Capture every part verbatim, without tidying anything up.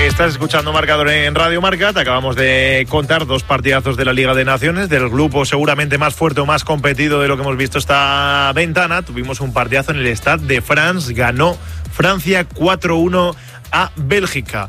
Estás escuchando Marcador en Radio Marca. Te acabamos de contar dos partidazos de la Liga de Naciones, del grupo seguramente más fuerte o más competido de lo que hemos visto esta ventana. Tuvimos un partidazo en el Stade de France. Ganó Francia cuatro uno a Bélgica.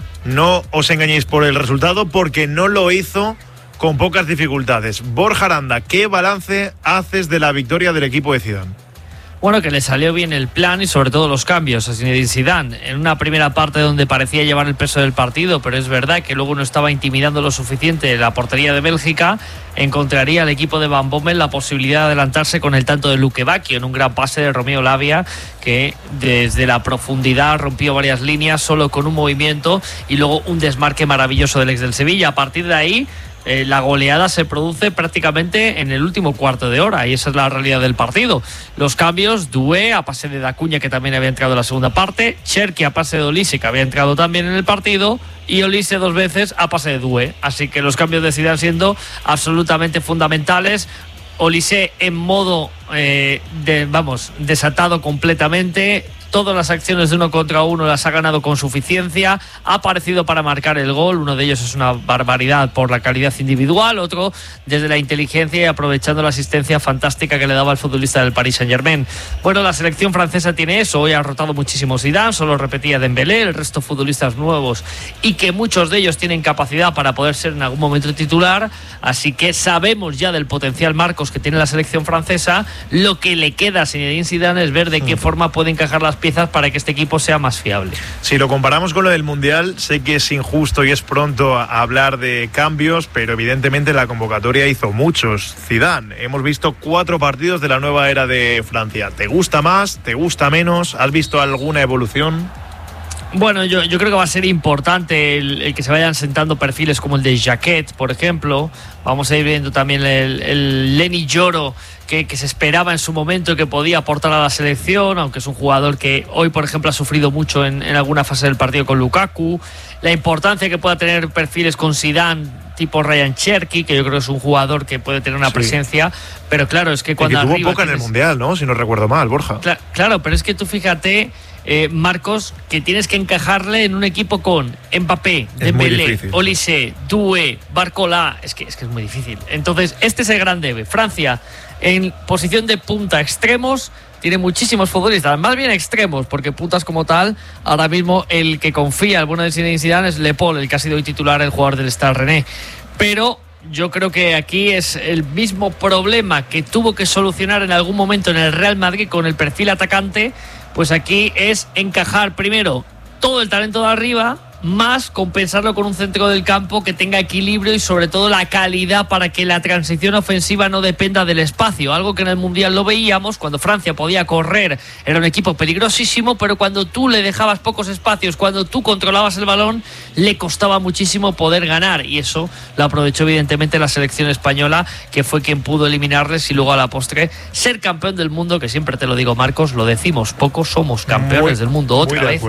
No os engañéis por el resultado, porque no lo hizo con pocas dificultades. Borja Aranda, ¿qué balance haces de la victoria del equipo de Zidane? Bueno, que le salió bien el plan y sobre todo los cambios a Zinedine Zidane. En una primera parte donde parecía llevar el peso del partido, pero es verdad que luego no estaba intimidando lo suficiente la portería de Bélgica, encontraría al equipo de Van Bommel la posibilidad de adelantarse con el tanto de Luque Bacchio en un gran pase de Romeo Lavia, que desde la profundidad rompió varias líneas solo con un movimiento y luego un desmarque maravilloso del ex del Sevilla. A partir de ahí, Eh, la goleada se produce prácticamente en el último cuarto de hora y esa es la realidad del partido. Los cambios: Doué a pase de Dacuña, que también había entrado en la segunda parte, Cherki a pase de Olise, que había entrado también en el partido, y Olise dos veces a pase de Doué. Así que los cambios de Zidane siendo absolutamente fundamentales. Olise en modo eh, de, vamos, desatado completamente. Todas las acciones de uno contra uno las ha ganado con suficiencia. Ha aparecido para marcar el gol. Uno de ellos es una barbaridad por la calidad individual. Otro desde la inteligencia y aprovechando la asistencia fantástica que le daba el futbolista del Paris Saint-Germain. Bueno, la selección francesa tiene eso. Hoy ha rotado muchísimo Zidane. Solo repetía Dembélé. El resto futbolistas nuevos y que muchos de ellos tienen capacidad para poder ser en algún momento titular. Así que sabemos ya del potencial, Marcos, que tiene la selección francesa. Lo que le queda a Zinedine Zidane es ver de qué forma puede encajar las piezas para que este equipo sea más fiable. Si lo comparamos con lo del Mundial, sé que es injusto y es pronto a hablar de cambios, pero evidentemente la convocatoria hizo muchos. Zidane, hemos visto cuatro partidos de la nueva era de Francia. ¿Te gusta más? ¿Te gusta menos? ¿Has visto alguna evolución? Bueno, yo, yo creo que va a ser importante el, el que se vayan sentando perfiles como el de Jacquet, por ejemplo. Vamos a ir viendo también el, el Lenny Yoro, que, que se esperaba en su momento que podía aportar a la selección, aunque es un jugador que hoy, por ejemplo, ha sufrido mucho en, en alguna fase del partido con Lukaku. La importancia que pueda tener perfiles con Zidane, tipo Ryan Cherki, que yo creo que es un jugador que puede tener una sí. presencia, pero claro, es que cuando y que tuvo arriba poca tienes... en el Mundial, ¿no? Si no recuerdo mal, Borja. Claro, claro, pero es que tú fíjate, eh, Marcos, que tienes que encajarle en un equipo con Mbappé, Dembélé, Olise, Doué, Barcola. Es que, es que es muy difícil. Entonces, este es el gran debe. Francia, en posición de punta, extremos, tiene muchísimos futbolistas, más bien extremos, porque puntas como tal, ahora mismo el que confía, el bueno de Zinedine Zidane, es Le Paul, el que ha sido hoy titular, el jugador del Stade Rennais. Pero yo creo que aquí es el mismo problema que tuvo que solucionar en algún momento en el Real Madrid con el perfil atacante, pues aquí es encajar primero todo el talento de arriba, más compensarlo con un centro del campo que tenga equilibrio y sobre todo la calidad para que la transición ofensiva no dependa del espacio, algo que en el Mundial lo veíamos. Cuando Francia podía correr era un equipo peligrosísimo, pero cuando tú le dejabas pocos espacios, cuando tú controlabas el balón, le costaba muchísimo poder ganar, y eso lo aprovechó evidentemente la selección española, que fue quien pudo eliminarles y luego a la postre ser campeón del mundo, que siempre te lo digo, Marcos, lo decimos poco, somos campeones muy, del mundo otra vez.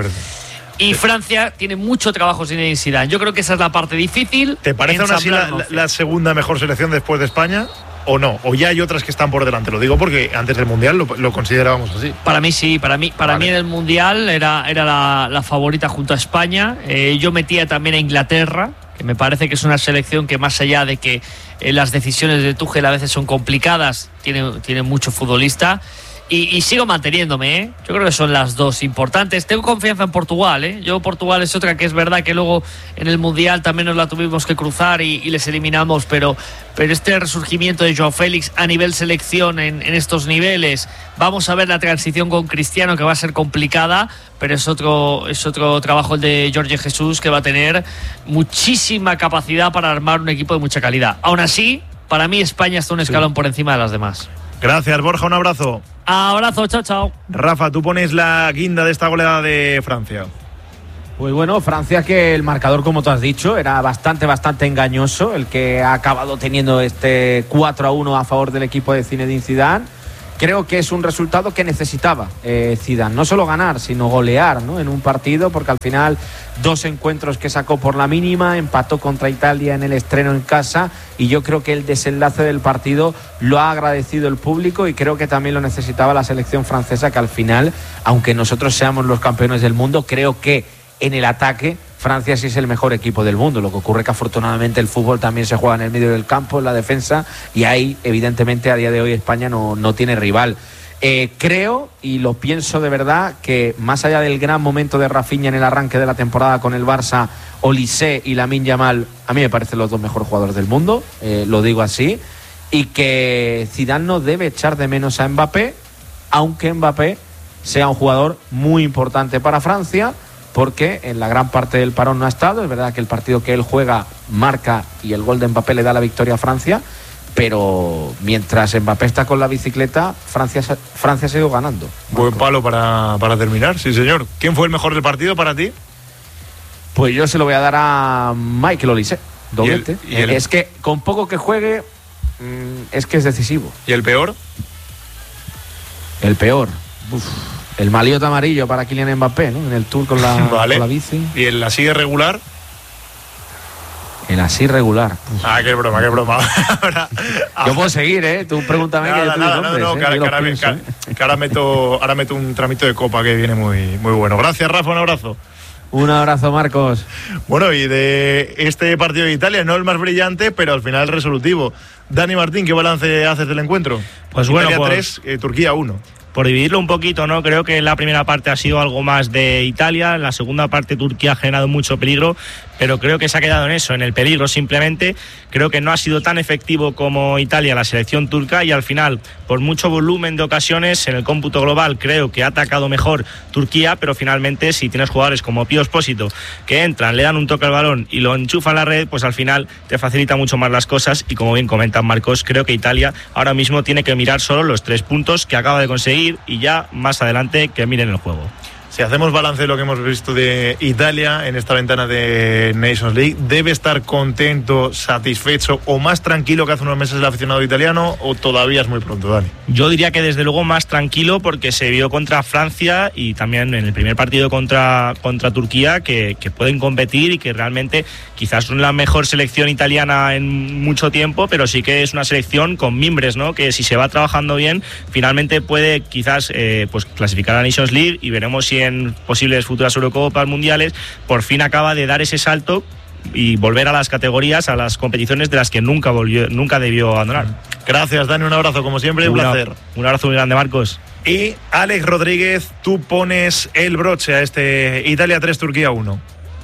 Y Francia tiene mucho trabajo sin Zidane. Yo creo que esa es la parte difícil. ¿Te parece aún así la, la segunda mejor selección después de España? ¿O no? ¿O ya hay otras que están por delante? Lo digo porque antes del Mundial lo, lo considerábamos así. Para mí sí, para mí para vale. mí en el Mundial era, era la, la favorita junto a España. Eh, yo metía también a Inglaterra, que me parece que es una selección que, más allá de que eh, las decisiones de Tuchel a veces son complicadas, tiene, tiene mucho futbolista. Y, y sigo manteniéndome, ¿eh? Yo creo que son las dos importantes. Tengo confianza en Portugal, ¿eh? Yo Portugal es otra que es verdad que luego en el Mundial también nos la tuvimos que cruzar y, y les eliminamos, pero, pero este resurgimiento de Joao Félix a nivel selección en, en estos niveles, vamos a ver la transición con Cristiano, que va a ser complicada, pero es otro, es otro trabajo el de Jorge Jesús, que va a tener muchísima capacidad para armar un equipo de mucha calidad. Aún así, para mí España está un escalón sí. por encima de las demás. Gracias, Borja, un abrazo. Abrazo, chao, chao. Rafa, tú pones la guinda de esta goleada de Francia. Pues bueno, Francia, que el marcador, como tú has dicho, era bastante, bastante engañoso, el que ha acabado teniendo este cuatro a uno a favor del equipo de Zinedine Zidane. Creo que es un resultado que necesitaba eh, Zidane, no solo ganar, sino golear, ¿no? En un partido, porque al final dos encuentros que sacó por la mínima, empató contra Italia en el estreno en casa, y yo creo que el desenlace del partido lo ha agradecido el público, y creo que también lo necesitaba la selección francesa, que al final, aunque nosotros seamos los campeones del mundo, creo que en el ataque Francia sí es el mejor equipo del mundo. Lo que ocurre es que afortunadamente el fútbol también se juega en el medio del campo, en la defensa, y ahí evidentemente a día de hoy España no, no tiene rival. Eh, creo, y lo pienso de verdad, que más allá del gran momento de Rafinha en el arranque de la temporada con el Barça, Olise y Lamine Yamal, a mí me parecen los dos mejores jugadores del mundo, eh, lo digo así, y que Zidane no debe echar de menos a Mbappé, aunque Mbappé sea un jugador muy importante para Francia, porque en la gran parte del parón no ha estado. Es verdad que el partido que él juega marca y el gol de Mbappé le da la victoria a Francia, pero mientras Mbappé está con la bicicleta, Francia, Francia ha seguido ganando. Buen palo para, para terminar, sí señor. ¿Quién fue el mejor del partido para ti? Pues yo se lo voy a dar a Michael Olise, doblete. ¿Y el, y el... Es que con poco que juegue, es que es decisivo. ¿Y el peor? El peor, uf, el maliota amarillo para Kylian Mbappé, ¿no? En el Tour con la, vale. con la bici. ¿Y el así regular? El así regular. Uf. Ah, qué broma, qué broma. ahora, yo puedo seguir, ¿eh? Tú pregúntame nada, que tú nada, nombres, no, no, ¿eh? que, ahora, que, ahora, pienso, que, ¿eh? que ahora, meto, ahora meto un tramito de copa que viene muy, muy bueno. Gracias, Rafa, un abrazo. Un abrazo, Marcos. Bueno, y de este partido de Italia, no el más brillante, pero al final resolutivo. Dani Martín, ¿qué balance haces del encuentro? Pues Italia bueno, tres, eh, Turquía uno. Por dividirlo un poquito, ¿no? Creo que la primera parte ha sido algo más de Italia, en la segunda parte Turquía ha generado mucho peligro, pero creo que se ha quedado en eso, en el peligro simplemente. Creo que no ha sido tan efectivo como Italia la selección turca, y al final, por mucho volumen de ocasiones, en el cómputo global creo que ha atacado mejor Turquía, pero finalmente si tienes jugadores como Pío Expósito que entran, le dan un toque al balón y lo enchufan a la red, pues al final te facilita mucho más las cosas. Y como bien comentan Marcos, creo que Italia ahora mismo tiene que mirar solo los tres puntos que acaba de conseguir, y ya más adelante que miren el juego. Si hacemos balance de lo que hemos visto de Italia en esta ventana de Nations League, ¿debe estar contento, satisfecho o más tranquilo que hace unos meses el aficionado italiano, o todavía es muy pronto, Dani? Yo diría que desde luego más tranquilo, porque se vio contra Francia y también en el primer partido contra, contra Turquía que, que pueden competir y que realmente quizás son la mejor selección italiana en mucho tiempo, pero sí que es una selección con mimbres, ¿no? Que si se va trabajando bien, finalmente puede quizás eh, pues clasificar a la Nations League, y veremos si en posibles futuras Eurocopas, mundiales, por fin acaba de dar ese salto y volver a las categorías, a las competiciones de las que nunca volvió, nunca debió abandonar. Gracias, Dani, un abrazo como siempre, un Una, placer. Un abrazo muy grande, Marcos. Y Alex Rodríguez, tú pones el broche a este Italia tres, Turquía uno.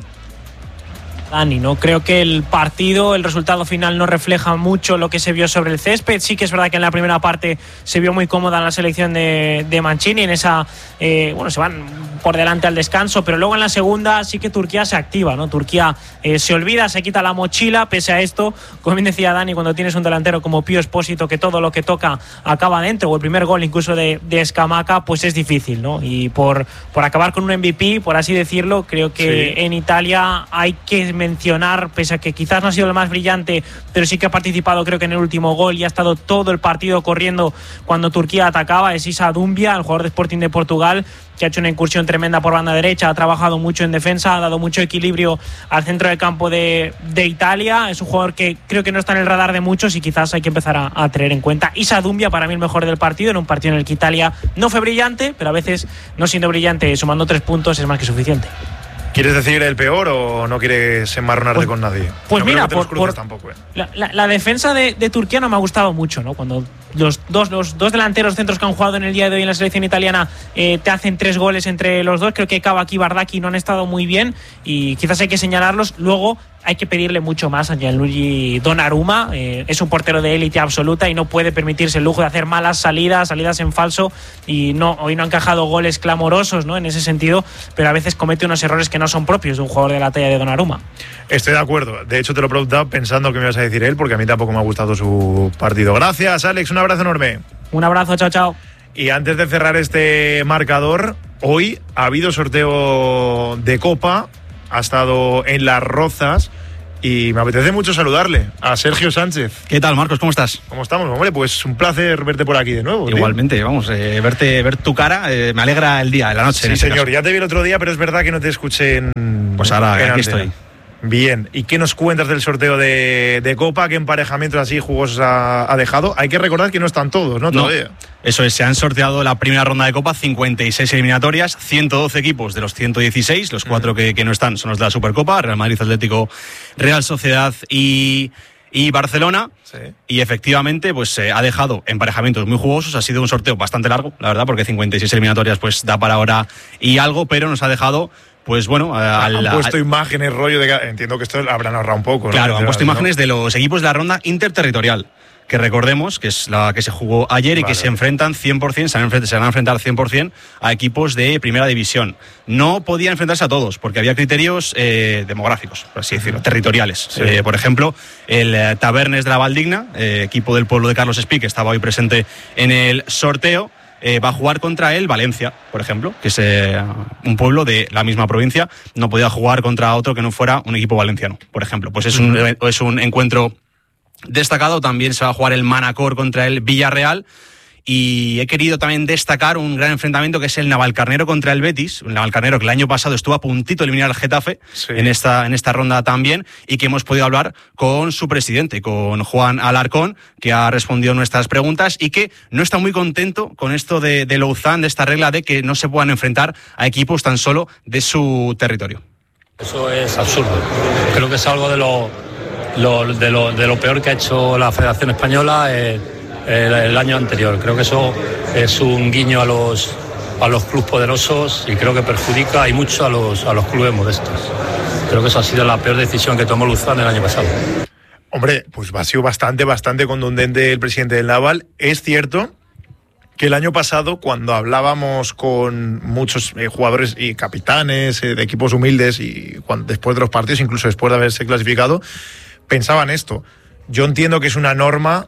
Dani, no creo que el partido, el resultado final no refleja mucho lo que se vio sobre el césped. Sí que es verdad que en la primera parte se vio muy cómoda la selección de, de Mancini, en esa, eh, bueno, se van por delante al descanso, pero luego en la segunda sí que Turquía se activa, ¿no? Turquía eh, se olvida, se quita la mochila. Pese a esto, como bien decía Dani, cuando tienes un delantero como Pío Expósito, que todo lo que toca acaba dentro, o el primer gol incluso de, de Scamacca, pues es difícil, ¿no? Y por, por acabar con un M V P, por así decirlo, creo que sí. En Italia hay que mencionar, pese a que quizás no ha sido el más brillante, pero sí que ha participado, creo que en el último gol, y ha estado todo el partido corriendo cuando Turquía atacaba, es Issa Doumbia, el jugador de Sporting de Portugal, que ha hecho una incursión tremenda por banda derecha, ha trabajado mucho en defensa, ha dado mucho equilibrio al centro del campo de, de Italia. Es un jugador que creo que no está en el radar de muchos y quizás hay que empezar a, a tener en cuenta. Issa Doumbia, para mí el mejor del partido, en un partido en el que Italia no fue brillante, pero a veces, no siendo brillante, sumando tres puntos es más que suficiente. ¿Quieres decir el peor o no quieres enmarronarte pues, con nadie? Pues no mira, por, por tampoco, eh. la, la, la defensa de, de Turquía no me ha gustado mucho, ¿no? Cuando los dos, los dos delanteros centros que han jugado en el día de hoy en la selección italiana eh, te hacen tres goles entre los dos. Creo que Kabak y Bardaki no han estado muy bien y quizás hay que señalarlos. Luego hay que pedirle mucho más a Gianluigi Donnarumma. Eh, es un portero de élite absoluta y no puede permitirse el lujo de hacer malas salidas, salidas en falso, y no, hoy no ha encajado goles clamorosos, ¿no? En ese sentido, pero a veces comete unos errores que no son propios de un jugador de la talla de Donnarumma. Estoy de acuerdo. De hecho, te lo he preguntado pensando que me ibas a decir él, porque a mí tampoco me ha gustado su partido. Gracias, Alex. Un abrazo enorme. Un abrazo, chao, chao. Y antes de cerrar este marcador, hoy ha habido sorteo de Copa, ha estado en Las Rozas y me apetece mucho saludarle a Sergio Sánchez. ¿Qué tal, Marcos? ¿Cómo estás? ¿Cómo estamos? Hombre, pues un placer verte por aquí de nuevo. Igualmente, tío. vamos, eh, verte, ver tu cara, eh, me alegra el día, la noche. Sí, en este señor, caso. ya te vi el otro día, pero es verdad que no te escuché en... Pues ahora, en aquí antena. estoy. Bien, ¿y qué nos cuentas del sorteo de, de Copa? ¿Qué emparejamientos así jugosos ha, ha dejado? Hay que recordar que no están todos, ¿no? Todavía. No, eso es, se han sorteado la primera ronda de Copa, cincuenta y seis eliminatorias, ciento doce equipos de los ciento dieciséis, los cuatro mm. que, que no están son los de la Supercopa, Real Madrid, Atlético, Real Sociedad y... y Barcelona, sí. Y efectivamente pues eh, ha dejado emparejamientos muy jugosos, ha sido un sorteo bastante largo, la verdad, porque cincuenta y seis eliminatorias pues da para hora y algo, pero nos ha dejado pues bueno... Al, han puesto a, imágenes, rollo de... Entiendo que esto habrán ahorrado un poco, ¿no? Claro, han puesto ¿no? imágenes de los equipos de la ronda interterritorial, que recordemos que es la que se jugó ayer y vale. que se enfrentan cien por ciento, se van, a se van a enfrentar cien por ciento a equipos de primera división. No podían enfrentarse a todos, porque había criterios eh, demográficos, por así decirlo, territoriales. Sí. Eh, por ejemplo, el eh, Tabernes de la Valdigna, eh, equipo del pueblo de Carlos Espí, que estaba hoy presente en el sorteo, Eh, va a jugar contra el Valencia, por ejemplo, que es eh, un pueblo de la misma provincia. No podía jugar contra otro que no fuera un equipo valenciano, por ejemplo. Pues es un, es un encuentro destacado. También se va a jugar el Manacor contra el Villarreal. Y he querido también destacar un gran enfrentamiento que es el Navalcarnero contra el Betis. El Navalcarnero que el año pasado estuvo a puntito de eliminar al Getafe sí. en, esta, en esta ronda también, y que hemos podido hablar con su presidente, con Juan Alarcón, que ha respondido nuestras preguntas y que no está muy contento con esto de, de Louzán, de esta regla de que no se puedan enfrentar a equipos tan solo de su territorio. Eso es absurdo. Creo que es algo de lo, lo, de lo, de lo peor que ha hecho la Federación Española eh, El, el año anterior. Creo que eso es un guiño a los a los clubes poderosos y creo que perjudica y mucho a los a los clubes modestos. Creo que eso ha sido la peor decisión que tomó Louzán el año pasado. Hombre, pues ha sido bastante, bastante contundente el presidente del Naval. Es cierto que el año pasado, cuando hablábamos con muchos eh, jugadores y capitanes eh, de equipos humildes y cuando, después de los partidos, incluso después de haberse clasificado, pensaban esto. Yo entiendo que es una norma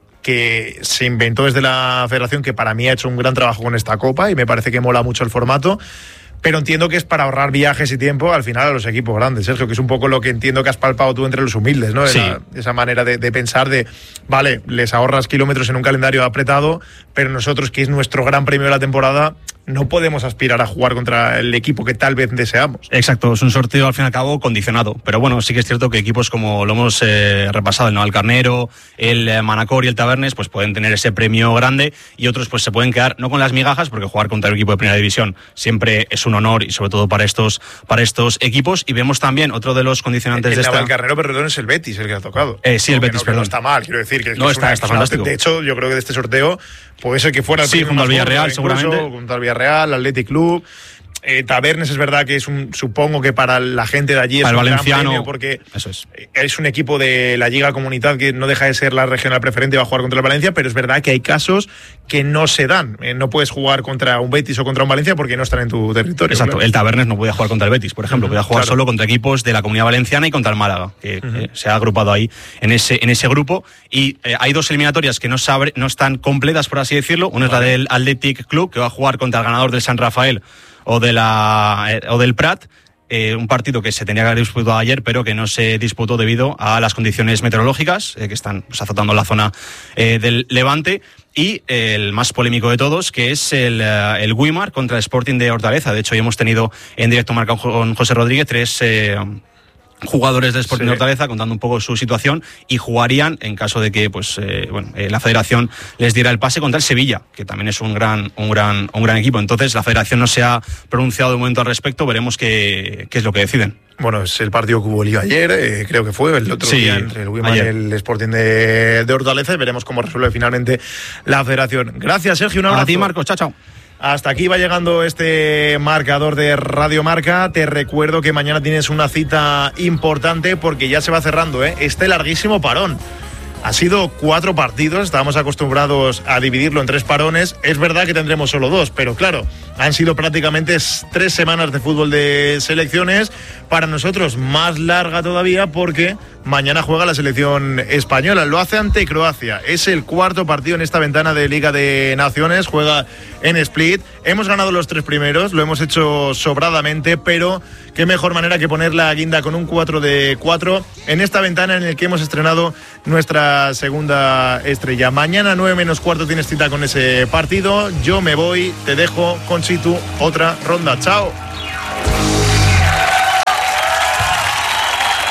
que se inventó desde la federación, que para mí ha hecho un gran trabajo con esta Copa y me parece que mola mucho el formato, pero entiendo que es para ahorrar viajes y tiempo al final a los equipos grandes, Sergio, que es un poco lo que entiendo que has palpado tú entre los humildes, ¿no? Sí. Esa, esa manera de, de pensar de, vale, les ahorras kilómetros en un calendario apretado, pero nosotros, que es nuestro gran premio de la temporada, no podemos aspirar a jugar contra el equipo que tal vez deseamos. Exacto, es un sorteo al fin y al cabo condicionado, pero bueno, sí que es cierto que equipos como lo hemos eh, repasado, el Navalcarnero, el eh, Manacor y el Tabernes, pues pueden tener ese premio grande y otros pues se pueden quedar no con las migajas, porque jugar contra el equipo de primera división siempre es un honor y sobre todo para estos para estos equipos. Y vemos también otro de los condicionantes el, de el esta... Navalcarnero, perdón, es el Betis el que ha tocado. Eh, sí, el Betis, no, perdón. No está mal, quiero decir que, no, que está, una, está fantástico. De hecho, yo creo que de este sorteo puede ser que fuera el sí, junto al Villarreal, incluso, seguramente. Junto al Villarreal, Athletic Club. Eh, Tabernes es verdad que es un, supongo que para la gente de allí es para un el valenciano, gran premio porque eso es. es un equipo de la Liga Comunidad que no deja de ser la regional preferente y va a jugar contra el Valencia, pero es verdad que hay casos que no se dan. Eh, no puedes jugar contra un Betis o contra un Valencia porque no están en tu territorio. Exacto, claro. El Tabernes no podía jugar contra el Betis, por ejemplo, uh-huh, podía jugar claro. solo contra equipos de la Comunidad Valenciana y contra el Málaga, que uh-huh. eh, se ha agrupado ahí en ese, en ese grupo. Y eh, hay dos eliminatorias que no, sabe, no están completas, por así decirlo. Una vale. es la del Athletic Club, que va a jugar contra el ganador del San Rafael o de la eh, o del Prat, eh, un partido que se tenía que haber disputado ayer pero que no se disputó debido a las condiciones meteorológicas eh, que están pues, azotando la zona eh, del Levante. Y eh, el más polémico de todos, que es el, uh, el Guimar contra el Sporting de Hortaleza. De hecho, hoy hemos tenido en directo marcado con José Rodríguez tres eh, jugadores de Sporting sí. de Hortaleza contando un poco su situación y jugarían en caso de que pues eh, bueno eh, la Federación les diera el pase contra el Sevilla, que también es un gran un gran un gran equipo. Entonces la Federación no se ha pronunciado de momento al respecto, veremos qué, qué es lo que deciden. Bueno, es el partido que hubo lío ayer, eh, creo que fue el otro sí, día entre el Guimar y el Sporting de, de Hortaleza, y veremos cómo resuelve finalmente la Federación. Gracias, Sergio, un abrazo. A ti, Marcos, chao, chao. Hasta aquí va llegando este marcador de Radio Marca. Te recuerdo que mañana tienes una cita importante porque ya se va cerrando, ¿eh? este larguísimo parón. Ha sido cuatro partidos, estábamos acostumbrados a dividirlo en tres parones. Es verdad que tendremos solo dos, pero claro, han sido prácticamente tres semanas de fútbol de selecciones. Para nosotros más larga todavía porque mañana juega la selección española. Lo hace ante Croacia. Es el cuarto partido en esta ventana de Liga de Naciones. Juega en Split. Hemos ganado los tres primeros, lo hemos hecho sobradamente, pero qué mejor manera que poner la guinda con un cuatro de cuatro en esta ventana en la que hemos estrenado nuestra segunda estrella. Mañana nueve menos cuarto tienes cita con ese partido. Yo me voy, te dejo con Situ otra ronda. Chao.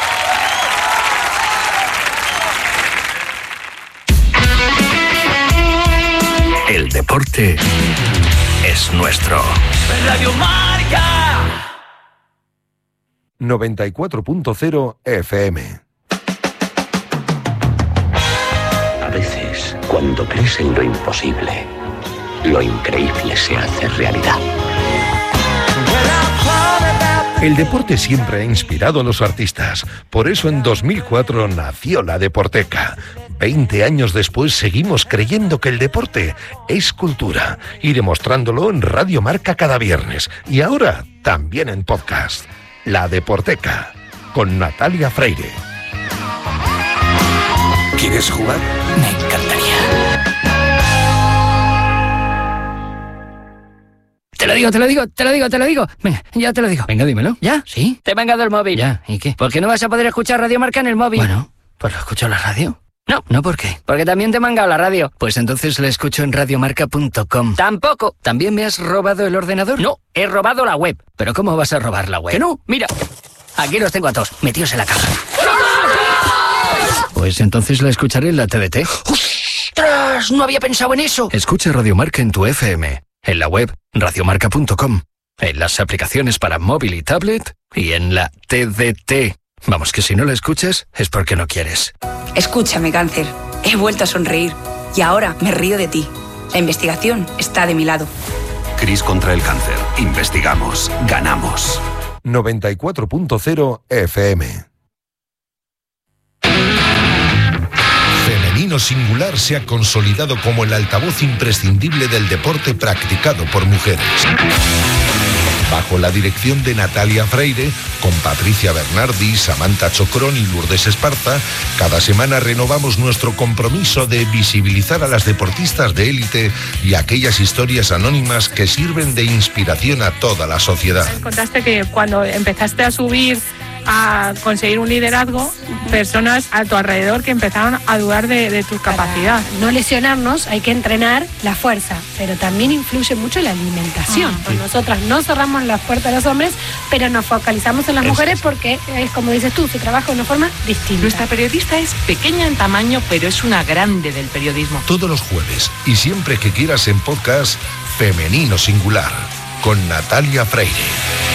deporte es nuestro. Radio Marca. noventa y cuatro punto cero F M. A veces, cuando crees en lo imposible, lo increíble se hace realidad. El deporte siempre ha inspirado a los artistas. Por eso en dos mil cuatro nació la Deporteca. Veinte años después seguimos creyendo que el deporte es cultura y demostrándolo en Radio Marca cada viernes. Y ahora también en podcast. La Deporteca, con Natalia Freire. ¿Quieres jugar? Me encantaría. Te lo digo, te lo digo, te lo digo, te lo digo. Venga, ya te lo digo. Venga, dímelo. ¿Ya? ¿Sí? Te he mangado el móvil. Ya, ¿y qué? ¿Por qué no vas a poder escuchar Radio Marca en el móvil? Bueno, pues lo escucho en la radio. No. ¿No por qué? Porque también te he mangado la radio. Pues entonces la escucho en radiomarca punto com. Tampoco. ¿También me has robado el ordenador? No, he robado la web. ¿Pero cómo vas a robar la web? Que no, mira. Aquí los tengo a todos, metidos en la caja. Pues entonces la escucharé en la T D T. ¡Ostras! No había pensado en eso. Escucha Radio Marca en tu F M, en la web radiomarca punto com, en las aplicaciones para móvil y tablet y en la T D T. Vamos, que si no la escuchas es porque no quieres. Escúchame, cáncer. He vuelto a sonreír y ahora me río de ti. La investigación está de mi lado. CRIS contra el cáncer. Investigamos. Ganamos. noventa y cuatro punto cero F M. Femenino Singular se ha consolidado como el altavoz imprescindible del deporte practicado por mujeres. Bajo la dirección de Natalia Freire, con Patricia Bernardi, Samantha Chocrón y Lourdes Esparza, cada semana renovamos nuestro compromiso de visibilizar a las deportistas de élite y aquellas historias anónimas que sirven de inspiración a toda la sociedad. Contaste que cuando empezaste a subir, a conseguir un liderazgo, personas a tu alrededor que empezaron a dudar de, de tu capacidad. No lesionarnos, hay que entrenar la fuerza, pero también influye mucho la alimentación. Ah, pues nosotras no cerramos las puertas a los hombres, pero nos focalizamos en las Eso mujeres es. porque es como dices tú, se trabaja de una forma distinta. Nuestra periodista es pequeña en tamaño, pero es una grande del periodismo. Todos los jueves y siempre que quieras en podcast, Femenino Singular, con Natalia Freire.